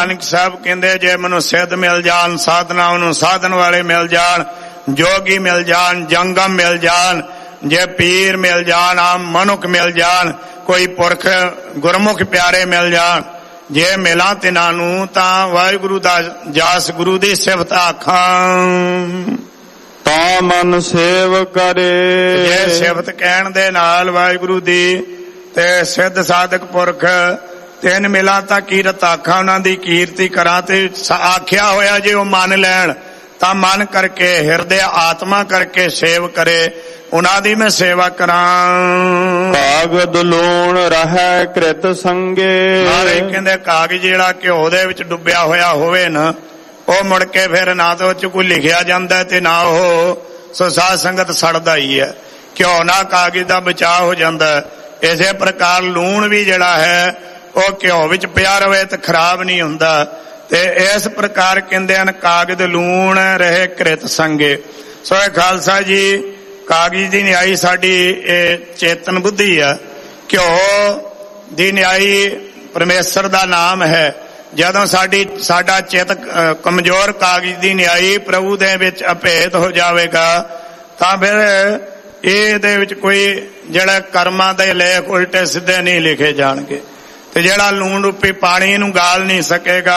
ਨਾਨਕ ਸਾਹਿਬ ਕਹਿੰਦੇ ਜੇ ਮੈਨੂੰ ਸਿੱਧ ਮਿਲ ਜਾਣ, ਸਾਧਨਾ ਨੂੰ ਸਾਧਨ ਵਾਲੇ ਮਿਲ ਜਾਣ, ਜੋਗੀ ਮਿਲ ਜਾਣ, ਜੰਗਮ ਮਿਲ ਜਾਣ, ਜੇ ਪੀਰ ਮਿਲ ਜਾਣ, ਆਮ ਮਨੁੱਖ ਮਿਲ ਜਾਣ, ਕੋਈ ਪੁਰਖ ਗੁਰਮੁਖ ਪਿਆਰੇ ਮਿਲ ਜਾਣ, ਜੇ ਮਿਲਾਂ ਤਿਨਾਂ ਨੂੰ ਤਾਂ ਵਾਹਿਗੁਰੂ ਦਾ ਜਾਸ ਗੁਰੂ ਦੀ ਸਿਫਤ ਆਖਾਂ ਤਾਂ ਮਨ ਸੇਵ ਕਰੇ। ਜੇ ਸਿਫਤ ਕਹਿਣ ਦੇ ਨਾਲ ਵਾਹਿਗੁਰੂ ਦੀ ਤੇ ਸਿੱਧ ਸਾਧਕ ਪੁਰਖ ਤਿੰਨ ਮਿਲਾਂ ਤਾਂ ਕੀਰਤ ਆਖਾਂ, ਉਹਨਾਂ ਦੀ ਕੀਰਤੀ ਕਰਾਂ ਤੇ ਆਖਿਆ ਹੋਇਆ ਜੇ ਉਹ ਮੰਨ ਲੈਣ ਤਾਂ ਮਨ ਕਰਕੇ ਹਿਰਦੇ ਆਤਮਾ ਕਰਕੇ ਸੇਵ ਕਰੇ, ਉਹਨਾਂ ਦੀ ਮੈਂ ਸੇਵਾ ਕਰਾਂ। ਕਾਗਦ ਲੂਣ ਰਹਿ ਕ੍ਰਿਤ ਸੰਗੇ। ਸਾਰੇ ਕਹਿੰਦੇ ਕਾਗਜ਼ ਜਿਹੜਾ ਘਿਓ ਦੇ ਵਿੱਚ ਡੁੱਬਿਆ ਹੋਇਆ ਹੋਵੇ ਨਾ, ਉਹ ਮੁੜ ਕੇ ਫਿਰ ਨਾ ਤਾਂ ਉਹ ਚ ਕੋਈ ਲਿਖਿਆ ਜਾਂਦਾ ਤੇ ਨਾ ਉਹ ਸਾਧ ਸੰਗਤ ਸੜਦਾ ਹੀ ਹੈ। ਘਿਓ ਨਾਲ ਕਾਗਜ਼ ਦਾ ਬਚਾਅ ਹੋ ਜਾਂਦਾ। ਇਸੇ ਪ੍ਰਕਾਰ ਲੂਣ ਵੀ ਜਿਹੜਾ ਹੈ ਉਹ ਘਿਓ ਵਿੱਚ ਪਿਆ ਰਵੇ ਤੇ ਖਰਾਬ ਨਹੀਂ ਹੁੰਦਾ। ਤੇ ਇਸ ਪ੍ਰਕਾਰ ਕਹਿੰਦੇ ਹਨ ਕਾਗਜ਼ ਲੂਣ ਰਹੇ ਕ੍ਰਿਤ ਸੰਗੇ। ਸੋ ਇਹ ਖਾਲਸਾ ਜੀ ਕਾਗਜ਼ ਦੀ ਨਿਆਈ ਸਾਡੀ ਇਹ ਚੇਤਨ ਬੁੱਧੀ ਆ। ਘਿਓ ਦੀ ਨਿਆਈ ਪਰਮੇਸ਼ਰ ਦਾ ਨਾਮ ਹੈ। ਜਦੋਂ ਸਾਡਾ ਚਿੱਤ ਕਮਜ਼ੋਰ ਕਾਗਜ਼ ਦੀ ਨਿਆਈ ਪ੍ਰਭੂ ਦੇ ਵਿੱਚ ਅਭੇਦ ਹੋ ਜਾਵੇਗਾ ਤਾਂ ਫਿਰ ਇਹਦੇ ਵਿੱਚ ਕੋਈ ਜਿਹੜਾ ਕਰਮਾਂ ਦੇ ਲੇਖ ਉਲਟੇ ਸਿੱਧੇ ਨਹੀਂ ਲਿਖੇ ਜਾਣਗੇ ਤੇ ਜਿਹੜਾ ਲੂਣ ਰੂਪੀ ਪਾਣੀ ਨੂੰ ਗਾਲ ਨਹੀਂ ਸਕੇਗਾ।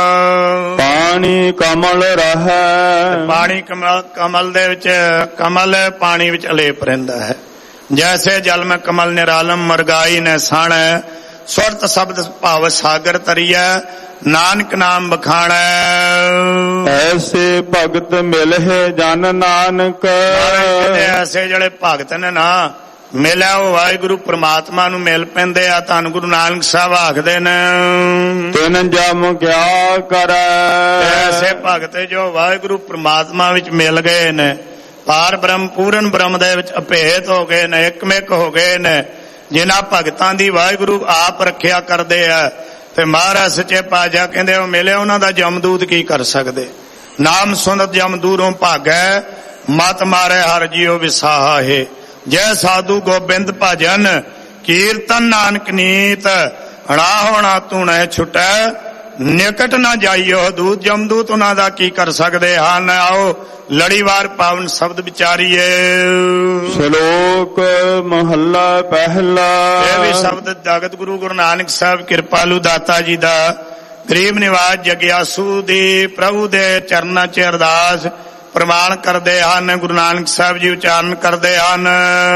ਪਾਣੀ ਕਮਲ ਰਹੈ। ਪਾਣੀ ਕਮਲ ਦੇ ਵਿੱਚ ਕਮਲ ਪਾਣੀ ਵਿੱਚ ਅਲੇਪ ਰਹਿੰਦਾ ਹੈ। ਜੈਸੇ ਜਲ ਮੈਂ ਕਮਲ ਨਿਰਾਲਮ ਮਰਗਾਈ ਨੇ ਸਾਣ ਸੁਰਤ ਸ਼ਬਦ ਭਾਵ ਸਾਗਰ ਤਰੀਐ ਨਾਨਕ ਨਾਮ ਬਖਾਣੈ। ਐਸੇ ਭਗਤ ਮਿਲਹਿ ਜਨ ਨਾਨਕ। ਐਸੇ ਜਿਹੜੇ ਭਗਤ ਨੇ ਨਾ ਮਿਲਿਆ ਉਹ ਵਾਹਿਗੁਰੂ ਪ੍ਰਮਾਤਮਾ ਨੂੰ ਮਿਲ ਪੈਂਦੇ ਆ। ਧੰਨ ਗੁਰੂ ਨਾਨਕ ਸਾਹਿਬ ਆਖਦੇ ਨੇ ਤਿਨ ਜਮ ਕਿਆ ਕਰੈ। ਐਸੇ ਭਗਤ ਜੋ ਵਾਹਿਗੁਰੂ ਪ੍ਰਮਾਤਮਾ ਵਿੱਚ ਮਿਲ ਗਏ ਨੇ, ਪਾਰ ਬ੍ਰਹਮ ਪੂਰਨ ਬ੍ਰਹਮ ਦੇ ਵਿੱਚ ਅਭੇਦ ਹੋ ਗਏ ਨੇ, ਇਕਮਿਕ ਹੋ ਗਏ ਨੇ, ਜਿਨ੍ਹਾਂ ਭਗਤਾਂ ਦੀ ਵਾਹਿਗੁਰੂ ਆਪ ਰੱਖਿਆ ਕਰਦੇ ਆ। ਤੇ ਮਹਾਰਾਜ ਸੱਚੇ ਪਾਤਸ਼ਾਹ ਕਹਿੰਦੇ ਉਹ ਮਿਲੇ ਉਹਨਾਂ ਦਾ ਜਮਦੂਤ ਕੀ ਕਰ ਸਕਦੇ। ਨਾਮ ਸੁਨਤ ਜਮ ਦੂਰੋਂ ਭਾਗੈ ਮਤ ਮਾਰੇ ਹਰ ਜੀਉ ਵਿਸਾਹਾ ਹੈ। ਜੈ ਸਾਧੂ ਗੋਬਿੰਦ ਭਜਨ ਕੀਰਤਨ ਨਾਨਕ ਨੀਤ ਹਣਾ ਹੋਣਾ ਤੂੰ ਨਹਿ ਛੁਟੈ ਨਿਕਟ ਨਾ ਜਾਈਓ ਦੂਤ। ਜਮਦੂਤ ਉਹਨਾਂ ਦਾ ਕੀ ਕਰ ਸਕਦੇ ਹਨ। ਆਓ ਲੜੀਵਾਰ ਪਾਵਨ ਸ਼ਬਦ ਵਿਚਾਰੀਏ। ਸ਼ਲੋਕ ਮਹੱਲਾ ਪਹਿਲਾ। ਇਹ ਵੀ ਸ਼ਬਦ ਜਗਤ ਗੁਰੂ ਗੁਰੂ ਨਾਨਕ ਸਾਹਿਬ ਕਿਰਪਾਲੂ ਦਾਤਾ ਜੀ ਦਾ ਗਰੀਬ ਨਿਵਾਜ ਜਗਿਆਸੂ ਦੀ ਪ੍ਰਭੂ ਦੇ ਚਰਨਾਂ 'ਚ ਅਰਦਾਸ ਪ੍ਰਮਾਣ ਕਰਦੇ ਹਨ। ਗੁਰੂ ਨਾਨਕ ਸਾਹਿਬ ਜੀ ਉਚਾਰਨ ਕਰਦੇ ਹਨ।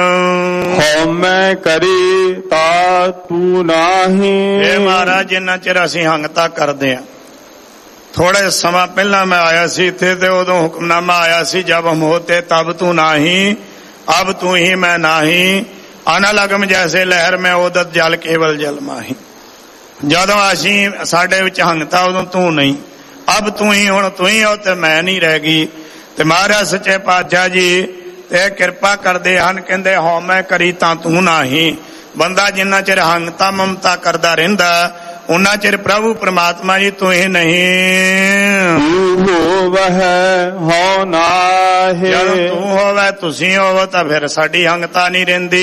ਹਉਮੈ ਕਰੀ ਤਾ ਤੂੰ ਨਾਹੀ। ਇਹ ਮਹਾਰਾਜ ਜਿੰਨਾ ਚਿਰ ਅਸੀਂ ਹੰਗਤਾ ਕਰਦੇ ਹਾਂ। ਥੋੜੇ ਸਮਾਂ ਪਹਿਲਾਂ ਮੈਂ ਆਇਆ ਸੀ ਇੱਥੇ ਤੇ ਉਦੋਂ ਹੁਕਮਨਾਮਾ ਆਇਆ ਸੀ ਜਬ ਹਮ ਹੋਤੇ ਤਬ ਤੂੰ ਨਾਹੀ ਅਬ ਤੂੰ ਹੀ ਮੈਂ ਨਾਹੀ ਅਨਲਗਮ ਜੈਸੇ ਲਹਿਰ ਮੈਂ ਉਦਤ ਜਲ ਕੇਵਲ ਜਲ ਮਾਹੀ। ਜਦੋਂ ਅਸੀਂ ਸਾਡੇ ਵਿੱਚ ਹੰਗਤਾ ਉਦੋਂ ਤੂੰ ਨਹੀਂ, ਅਬ ਤੂੰ ਹੀ, ਹੁਣ ਤੂੰ ਹੀ ਹੋ ਤੇ ਮੈਂ ਨਹੀਂ ਰਹਿ ਗਈ। ਤੇ ਮਹਾਰਾਜ ਸੱਚੇ ਪਾਤਸ਼ਾਹ ਜੀ ਤੇ ਕਿਰਪਾ ਕਰਦੇ ਹਨ। ਕਹਿੰਦੇ ਹਉਮੈ ਕਰੀ ਤਾਂ ਤੂੰ ਨਾਹੀ। ਬੰਦਾ ਜਿੰਨਾ ਚਿਰ ਹੰਗਤਾ ਮਮਤਾ ਕਰਦਾ ਰਹਿੰਦਾ ਉਹਨਾਂ ਚਿਰ ਪ੍ਰਭੂ ਪ੍ਰਮਾਤਮਾ ਜੀ ਤੂੰ ਹੀ ਨਹੀਂ। ਹੋ ਨਾਹੀ। ਜਦੋਂ ਤੂੰ ਹੋਵੇ ਤੁਸੀਂ ਹੋਵੋ ਤਾਂ ਫਿਰ ਸਾਡੀ ਹੰਗਤਾ ਨਹੀਂ ਰਹਿੰਦੀ।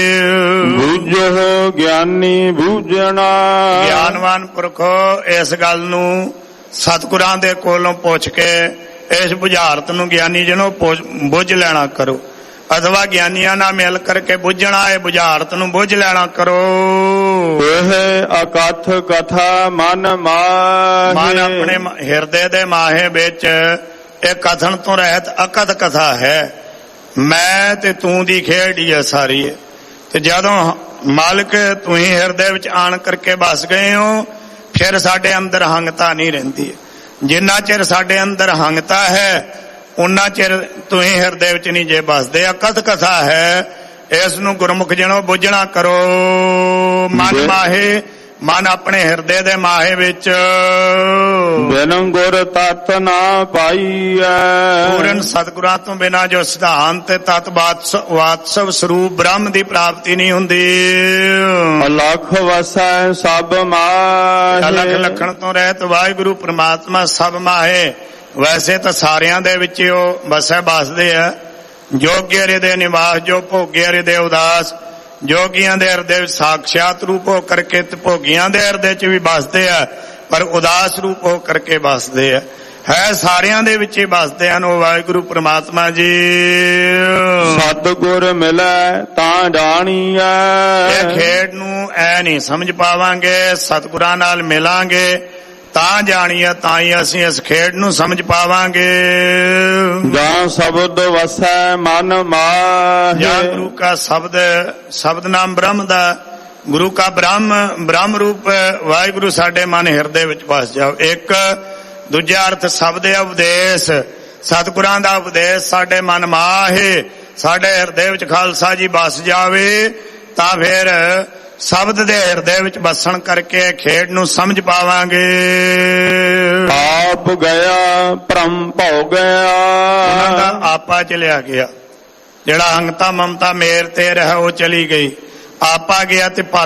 ਬੁਝੋ ਗਿਆਨੀ ਬੁਝਣਾ। ਗਿਆਨਵਾਨ ਪੁਰਖੋ ਇਸ ਗੱਲ ਨੂੰ ਸਤਿਗੁਰਾਂ ਦੇ ਕੋਲੋਂ ਪੁੱਛ ਕੇ ਇਸ ਬੁਝਾਰਤ ਨੂੰ ਗਿਆਨੀ ਜਿਹਨੂੰ ਬੁੱਝ ਲੈਣਾ ਕਰੋ, ਅਥਵਾ ਗਿਆਨੀਆਂ ਨਾਲ ਮਿਲ ਕਰਕੇ ਬੁੱਝਣਾ ਇਹ ਬੁਝਾਰਤ ਨੂੰ ਬੁੱਝ ਲੈਣਾ ਕਰੋ। ਇਹ ਅਕਥ ਕਥਾ ਮਨ ਮਾਹੇ। ਮਨ ਆਪਣੇ ਹਿਰਦੇ ਦੇ ਮਾਹੇ ਵਿੱਚ ਇਹ ਕਥਨ ਤੋਂ ਰਹਿਤ ਅਕਥ ਕਥਾ ਹੈ। ਮੈਂ ਤੇ ਤੂੰ ਦੀ ਖੇਡ ਹੀ ਹੈ ਸਾਰੀ। ਤੇ ਜਦੋਂ ਮਾਲਕ ਤੂੰ ਹੀ ਹਿਰਦੇ ਵਿੱਚ ਆਣ ਕਰਕੇ ਵਸ ਗਏ ਹੋ ਫਿਰ ਸਾਡੇ ਅੰਦਰ ਹੰਗਤਾ ਨਹੀਂ ਰਹਿੰਦੀ। ਜਿੰਨਾ ਚਿਰ ਸਾਡੇ ਅੰਦਰ ਹੰਗਤਾ ਹੈ ਉਹਨਾਂ ਚਿਰ ਤੂੰ ਹੀ ਹਿਰਦੇ ਵਿੱਚ ਨਹੀਂ ਜੇ ਵਸਦੇ। ਅਕਥ ਕਥਾ ਹੈ, ਇਸ ਨੂੰ ਗੁਰਮੁਖ ਜਣੋ ਬੁੱਝਣਾ ਕਰੋ। ਮਨ ਮਾਹੇ, ਮਨ ਆਪਣੇ ਹਿਰਦੇ ਦੇ ਮਾਹੇ ਵਿੱਚ ਬਿਨ ਗੁਰ ਤਤ ਨਾ ਪਾਈਐ। ਪੂਰਨ ਸਤਿਗੁਰਾਂ ਤੋਂ ਬਿਨਾਂ ਜੋ ਸਿਧਾਂਤ ਤੇ ਤਤ ਵਾਤਸਵ ਸਰੂਪ ਬ੍ਰਹਮ ਦੀ ਪ੍ਰਾਪਤੀ ਨਹੀਂ ਹੁੰਦੀ। ਅਲਖ ਵਸੈ ਸਭ ਮਾਹੇ। ਅਲਖ ਲਖਣ ਤੋਂ ਰਹਿਤ ਵਾਹਿਗੁਰੂ ਪ੍ਰਮਾਤਮਾ ਸਭ ਮਾਹੇ। ਵੈਸੇ ਤਾਂ ਸਾਰਿਆਂ ਦੇ ਵਿੱਚ ਉਹ ਵਸੈ ਬਸਦੇ ਆ। ਜੋਗੀ ਹਿਰਦੇ ਨਿਵਾਸ ਜੋ ਭੋਗੇ ਹਿਰਦੇ ਉਦਾਸ। ਜੋਗੀਆਂ ਦੇ ਹਿਰਦੇ ਵਿੱਚ ਸਾਖਸ਼ਾਤ ਰੂਪ ਹੋ ਕਰਕੇ ਤੇ ਭੋਗੀਆਂ ਦੇ ਹਿਰਦੇ 'ਚ ਵੀ ਵਸਦੇ ਆ। ਪਰ ਉਦਾਸ ਰੂਪ ਹੋ ਕਰਕੇ ਵਸਦੇ ਆ। ਹੈ ਸਾਰਿਆਂ ਦੇ ਵਿੱਚ ਹੀ ਵਸਦੇ ਹਨ ਉਹ ਵਾਹਿਗੁਰੂ ਪ੍ਰਮਾਤਮਾ ਜੀ। ਸਤਿਗੁਰ ਮਿਲੈ ਤਾਂ ਜਾਣੀਐ। ਇਹ ਖੇਡ ਨੂੰ ਐ ਨਹੀਂ ਸਮਝ ਪਾਵਾਂਗੇ, ਸਤਿਗੁਰਾਂ ਨਾਲ ਮਿਲਾਂਗੇ ਤਾਂ ਜਾਣੀਏ, ਤਾਂ ਹੀ ਅਸੀਂ ਇਸ ਖੇਡ ਨੂੰ ਸਮਝ ਪਾਵਾਂਗੇ। ਜਾਂ ਸ਼ਬਦ ਵਸੈ ਮਨ ਮਾਹਿ। ਜਾਂ ਗੁਰੂ ਕਾ ਸ਼ਬਦ ਨਾਮ ਬ੍ਰਹਮ ਦਾ, ਗੁਰੂ ਕਾ ਬ੍ਰਹਮ ਰੂਪ ਵਾਹਿਗੁਰੂ ਸਾਡੇ ਮਨ ਹਿਰਦੇ ਵਿੱਚ ਵਸ ਜਾਓ। ਇੱਕ ਦੂਜਾ ਅਰਥ ਸ਼ਬਦ ਉਪਦੇਸ਼, ਸਤਿਗੁਰਾਂ ਦਾ ਉਪਦੇਸ਼ ਸਾਡੇ ਮਨ ਮਾਹੇ, ਸਾਡੇ ਹਿਰਦੇ ਵਿੱਚ ਖਾਲਸਾ ਜੀ ਵਸ ਜਾਵੇ ਤਾਂ ਫਿਰ ਸ਼ਬਦ ਦੇ ਹਿਰਦੇ ਵਿੱਚ ਵਸਣ ਕਰਕੇ ਖੇਡ ਨੂੰ ਸਮਝ ਪਾਵਾਂਗੇ। ਆਪ ਗਿਆ ਭ੍ਰਮ ਭਉ ਗਿਆ। ਉਹਨਾਂ ਦਾ ਆਪਾ ਚਲਿਆ ਗਿਆ, ਜਿਹੜਾ ਹੰਗਤਾ ਮਮਤਾ ਮੇਰ ਤੇ ਰਹਿ ਉਹ ਚਲੀ ਗਈ। ਆਪਾ ਗਿਆ ਤੇ